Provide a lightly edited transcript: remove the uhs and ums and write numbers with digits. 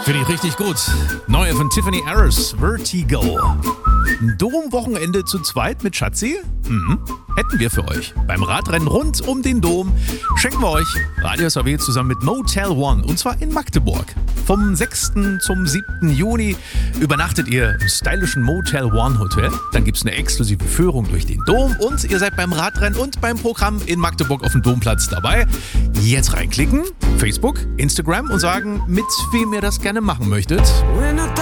Finde ich richtig gut. Neue von Tiffany Harris, Vertigo. Ein Domwochenende zu zweit mit Schatzi? Hätten wir für euch. Beim Radrennen rund um den Dom schenken wir euch Radio SAW zusammen mit Motel One. Und zwar in Magdeburg. Vom 6. zum 7. Juni übernachtet ihr im stylischen Motel One Hotel. Dann gibt es eine exklusive Führung durch den Dom. Und ihr seid beim Radrennen und beim Programm in Magdeburg auf dem Domplatz dabei. Jetzt reinklicken, Facebook, Instagram und sagen, mit wem ihr das gerne machen möchtet.